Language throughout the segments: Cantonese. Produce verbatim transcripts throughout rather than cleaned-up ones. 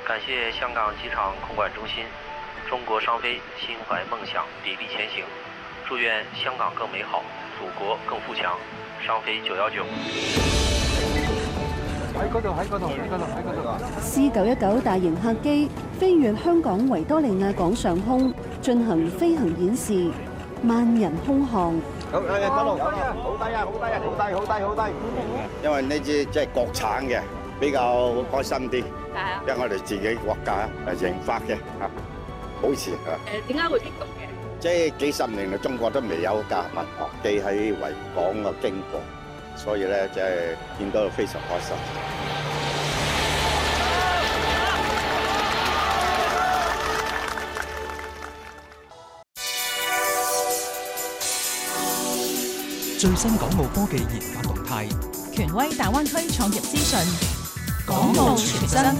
感谢香港机场空管中心，中国商飞心怀梦想，砥砺前行。祝愿香港更美好，祖国更富强。商飛九一九。 喺嗰度，喺嗰度，喺嗰度，喺嗰度。 C 九一九大型客機飛越香港維多利亞港上空，進行飛行演示，萬人空巷。 咁誒，嗰度好低啊，好低啊，好低啊，好低，好低，好低。因為呢支即係國產嘅，比較開心啲。係啊。因為我哋自己國家誒研發嘅嚇，保持嚇。 誒點解會激動嘅？ 即係幾十年嚟，中國都未有架民航機喺維港嘅經過，所以咧即係見到非常開心。 最新港澳科技研發動態， 權威大灣區創業資訊，港澳全真。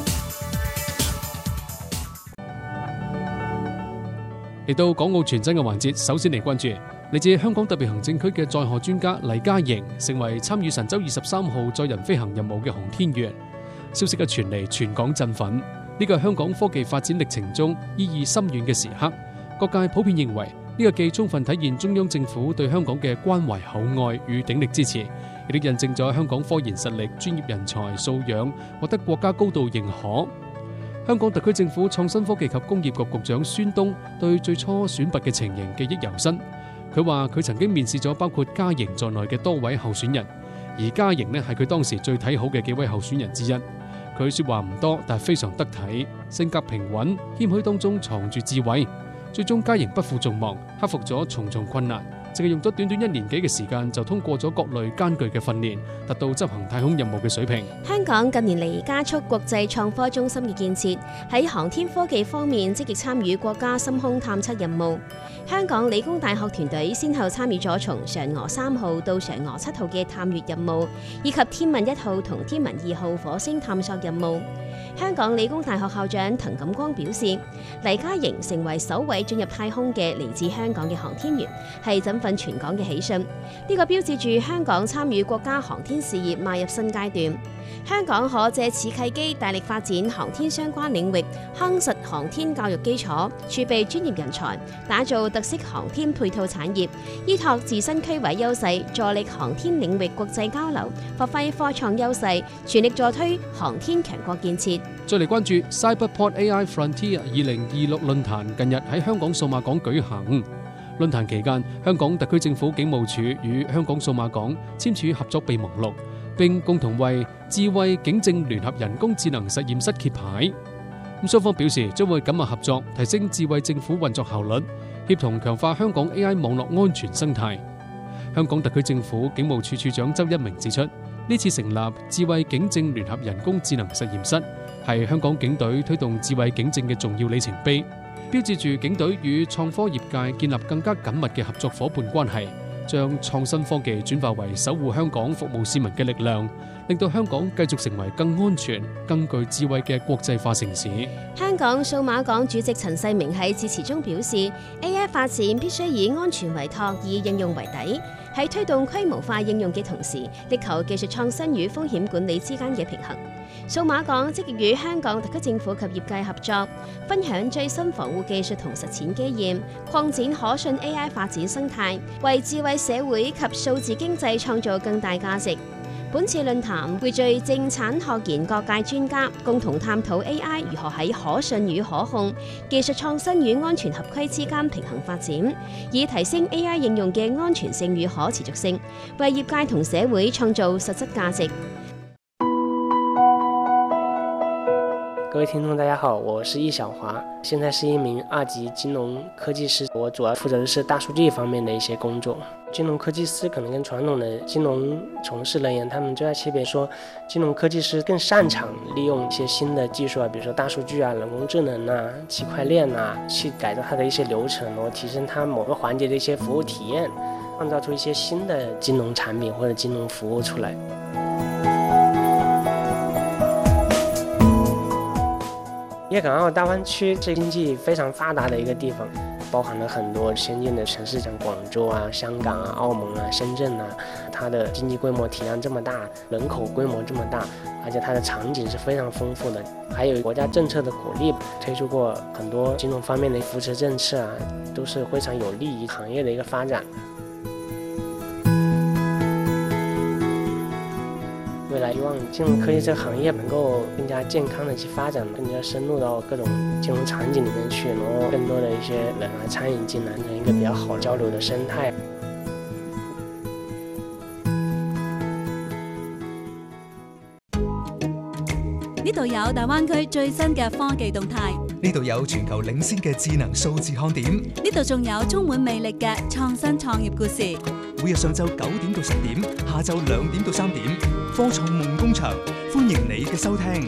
嚟到港澳全真嘅環節，首先嚟關注嚟自香港特別行政區嘅載荷專家黎嘉瑩，成為參與神舟二十三號載人飛行任務嘅航天員。消息嘅傳嚟，全港振奮。呢個係香港科技發展歷程中意義深遠嘅時刻。各界普遍認為呢個既充分體現中央政府對香港嘅關懷厚愛與鼎力支持，亦都印證咗香港科研實力、專業人才素養獲得國家高度認可。香港特區政府創新科技及工業局局長孫東對最初選拔嘅情形記憶猶新。佢話佢曾經面試咗包括嘉瑩在內嘅多位候選人，而嘉瑩呢係佢當時最睇好嘅幾位候選人之一。佢說話唔多，但係非常得體，性格平穩，謙虛當中藏住智慧。最終嘉瑩不負眾望，克服咗重重困難，淨係用咗短短一年幾嘅時間就通過咗各類艱巨嘅訓練，達到執行太空任務嘅水平。 香港近年嚟加速國際創科中心嘅建設，喺航天科技方面積極參與國家深空探測任務。香港理工大學團隊先後參與咗從嫦娥三號到嫦娥七號嘅探月任務，以及天問一號同天問二號火星探索任務。香港理工大學校長滕錦光表示，黎嘉瑩成為首位進入太空嘅嚟自香港嘅航天員，係振奮全港嘅喜訊。呢個標誌住香港參與國家航天事業邁入新階段。香港可借此契機大力發展航天相關領域，夯實航天教育基礎，儲備專業人才，打造特色航天配套產業，依託自身區位優勢，助力航天領域國際交流，發揮科創優勢，全力助推航天強國建設。 再嚟關注 Cyberport A I Frontier 二零二六論壇近日喺香港數碼港舉行。論壇期間，香港特區政府警務處與香港數碼港簽署合作備忘錄，並共同為智慧警政聯合人工智能實驗室揭牌。咁雙方表示將會緊密合作，提升智慧政府運作效率，協同強化香港 A I 網絡安全生態。香港特區政府警務處處長周一鳴指出，呢次成立智慧警政聯合人工智能實驗室，係香港警隊推動智慧警政嘅重要里程碑，標誌住警隊與創科業界建立更加緊密嘅合作夥伴關係，將創新科技轉化為守護香港、服務市民嘅力量，令到香港繼續成為更安全、更具智慧嘅國際化城市。 香港數碼港主席陳世明喺致辭中表示 ，A I 發展必須以安全為托，以應用為底。喺推動規模化應用嘅同時，力求技術創新與風險管理之間嘅平衡。數碼港積極與香港特區政府及業界合作，分享最新防護技術同實踐經驗，擴展可信 A I 發展生態，為智慧社會及數字經濟創造更大價值。本次論壇匯聚政產學研各界專家，共同探討 A I 如何喺可信與可控、技術創新與安全合規之間平衡發展，以提升 A I 應用嘅安全性與可持續性，為業界同社會創造實質價值。 各位聽眾大家好，我是易小華，現在是一名二級金融科技師，我主要負責的是大數據方面的一些工作。金融科技師可能跟傳統的金融從事人員，他們最大區別說，金融科技師更擅長利用一些新的技術啊，比如說大數據啊、人工智能啊、區塊鏈啊，去改造它的一些流程，然後提升它某個環節的一些服務體驗，創造出一些新的金融產品或者金融服務出來。粵港澳大灣區是經濟非常發達的一個地方，包含了很多先進的城市，像廣州啊、香港啊、澳門啊、深圳啊，它它的经济规模体量这么大，人口规模这么大，而且它的场景是非常丰富的。还有国家政策的鼓励，推出过很多金融方面的扶持政策啊，都是非常有利于行业的一个发展。未来希望金融科技这个行业能够更加健康的去发展，更加深入到各种金融场景里面去，然后更多的一些人来参与进来，一个比较好交流的生态。 呢度有大灣區最新嘅科技動態， 呢度有全球領先嘅智能數字看點， 呢度仲有充滿魅力嘅創新創業故事。 每日上晝九點到十點，下晝兩點到三點，科創夢工場，歡迎你嘅收聽。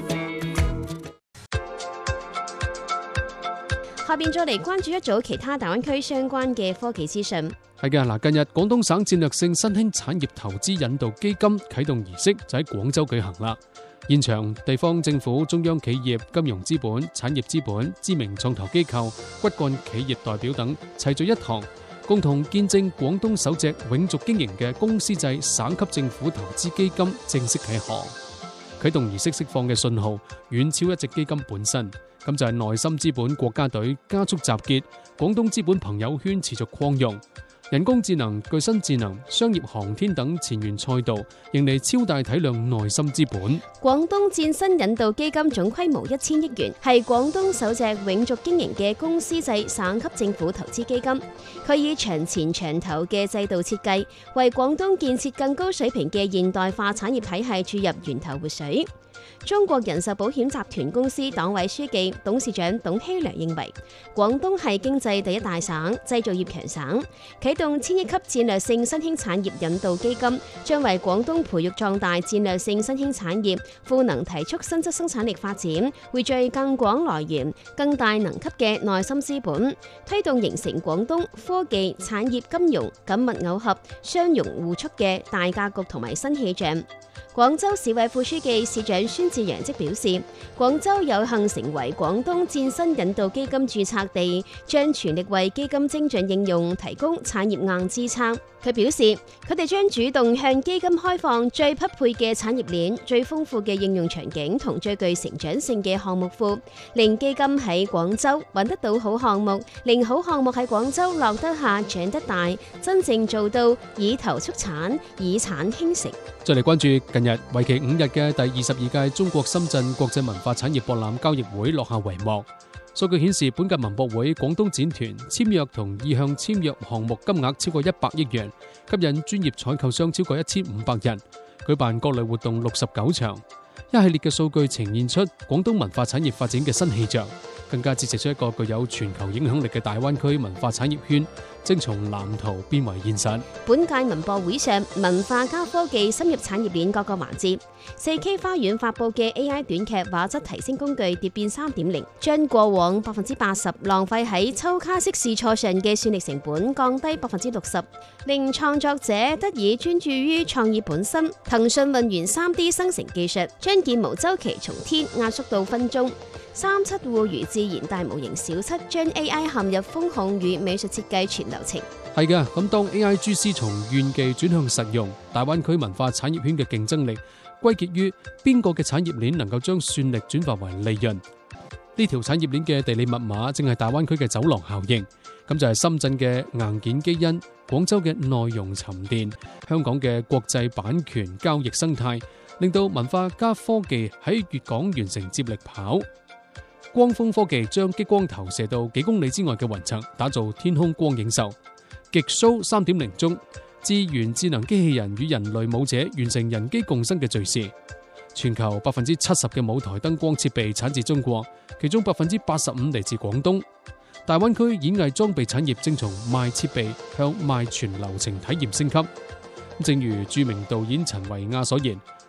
下邊再嚟關注一組其他大灣區相關嘅科技資訊。 係嘅，嗱，近日廣東省戰略性新興產業投資引導基金啟動儀式就喺廣州舉行啦。現場地方政府、中央企業、金融資本、產業資本、知名創投機構、骨幹企業代表等齊聚一堂，共同見證廣東首隻永續經營嘅公司制省級政府投資基金正式啟航。啟動儀式釋放嘅信號遠超一隻基金本身，咁就係內心資本國家隊加速集結，廣東資本朋友圈持續擴容。人工智能、具身智能、商業航天等前沿賽道迎嚟超大體量內心資本。 廣東戰新引導基金總規模一千億元，係廣東首隻永續經營嘅公司制省級政府投資基金。佢以長前長投嘅制度設計，為廣東建設更高水平嘅現代化產業體系注入源頭活水。中國人壽保險集團公司黨委書記、董事長董希良認為，廣東係經濟第一大省，製造業強省，啟動千億級戰略性新興產業引導基金，將為廣東培育壯大戰略性新興產業，賦能提速新質生產力發展，匯聚更廣來源、更大能級嘅內心資本，推動形成廣東科技、產業、金融緊密耦合、相融互促嘅大格局同埋新氣象。廣州市委副書記、市長孫志陽即表示，廣州有幸成為廣東戰新引導基金註冊地，將全力為基金精準應用提供產業硬支撐。佢表示，佢哋將主動向基金開放最匹配嘅產業鏈、最豐富嘅應用場景同最具成長性嘅項目庫，令基金喺廣州揾得到好項目，令好項目喺廣州落得下、長得大，真正做到以投促產、以產興成。 再嚟關注近日為期五日嘅第二十二屆中國深圳國際文化產業博覽交易會落下帷幕。數據顯示，本屆文博會廣東展團簽約同意向簽約項目金額超過一百億元，吸引專業採購商超過一千五百人，舉辦各類活動六十九場。一系列嘅數據呈現出廣東文化產業發展嘅新氣象，更加折射出一個具有全球影響力嘅大灣區文化產業圈正從藍圖變為現實。 本屆文博會上，文化加科技深入產業鏈各個環節。四 K 花園發佈嘅 A I 短劇畫質提升工具蝶變 三點零， 將過往百分之八十浪費喺抽卡式試錯上嘅算力成本降低百分之六十，令創作者得以專注於創意本身。騰訊運元 三 D 生成技術將建模週期從天壓縮到分鐘。三七互娛自然大模型小七將 A I 陷入風控與美術設計全流程。 係嘅，咁當 A I 蛛絲從炫技轉向實用，大灣區文化產業圈嘅競爭力歸結於邊個嘅產業鏈能夠將算力轉化為利潤。呢條產業鏈嘅地理密碼正係大灣區嘅走廊效應，咁就係深圳嘅硬件基因、廣州嘅內容沉澱、香港嘅國際版權交易生態，令到文化加科技喺粵港完成接力跑。光峰科技將激光投射到幾公里之外嘅雲層，打造天空光影秀。極 Show 三點零 中，智源智能機器人與人類舞者完成人機共生嘅敘事。全球百分之七十嘅舞台燈光設備產自中國，其中百分之八十五嚟自廣東。大灣區演藝裝備產業正從賣設備向賣全流程體驗升級。正如著名導演陳維亞所言，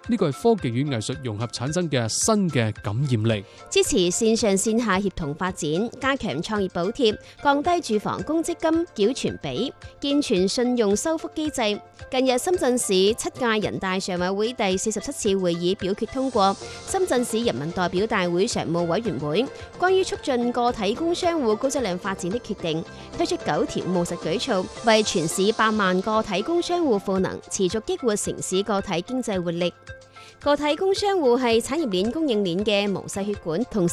呢個係科技與藝術融合產生嘅新嘅感染力。 支持線上線下協同發展，加強創業補貼，降低住房公積金繳存比，健全信用修復機制。近日，深圳市七屆人大常委會第四十七次會議表決通過深圳市人民代表大會常務委員會關於促進個體工商戶高質量發展的決定，推出九條務實舉措，為全市百萬個體工商戶賦能，持續激活城市個體經濟活力。個體工商戶係產業鏈供應鏈嘅毛細血管，同時